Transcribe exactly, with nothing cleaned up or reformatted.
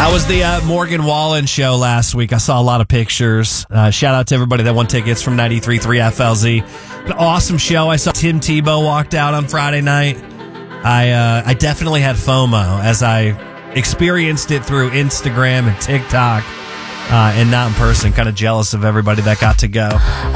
How was the uh, Morgan Wallen show last week? I saw a lot of pictures. Uh, shout out to everybody that won tickets from ninety-three point three F L Z. An awesome show. I saw Tim Tebow walked out on Friday night. I uh, I definitely had FOMO as I experienced it through Instagram and TikTok uh, and not in person. Kind of jealous of everybody that got to go.